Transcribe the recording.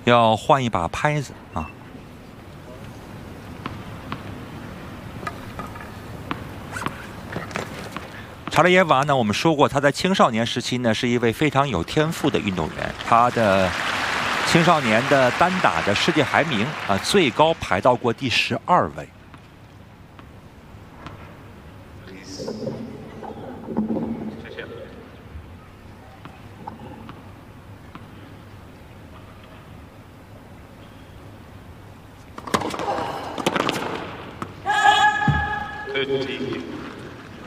要换一把拍子啊。查列耶娃呢，我们说过，他在青少年时期呢是一位非常有天赋的运动员，他的青少年的单打的世界排名啊，最高排到过第12位。 谢谢。